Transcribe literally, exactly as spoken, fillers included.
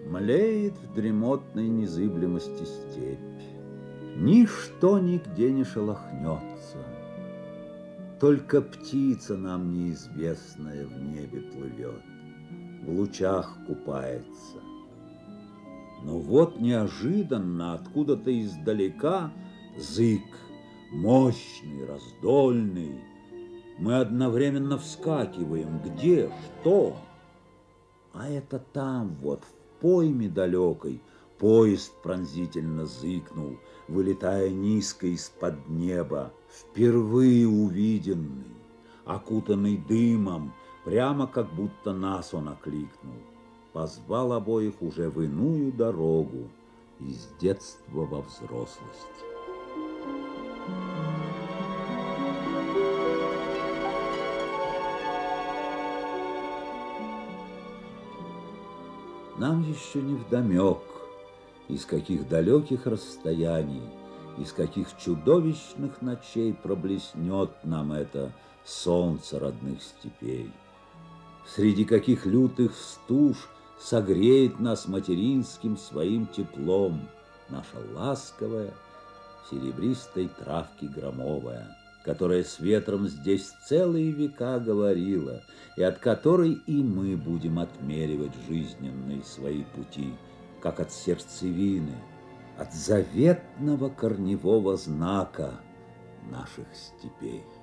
Млеет в дремотной незыблемости степь. Ничто нигде не шелохнется. Только птица нам неизвестная в небе плывет, в лучах купается. Но вот неожиданно откуда-то издалека зык, мощный, раздольный. Мы одновременно вскакиваем. Где? Что? А это там, вот, в пойме далекой, поезд пронзительно зыкнул, вылетая низко из-под неба, впервые увиденный, окутанный дымом, прямо как будто нас он окликнул. Позвал обоих уже в иную дорогу, из детства во взрослость. Нам еще не вдомек, из каких далеких расстояний, из каких чудовищных ночей проблеснет нам это солнце родных степей, среди каких лютых стуж согреет нас материнским своим теплом наша ласковая серебристой травки громовая, которая с ветром здесь целые века говорила, и от которой и мы будем отмеривать жизненные свои пути, как от сердцевины, от заветного корневого знака наших степей.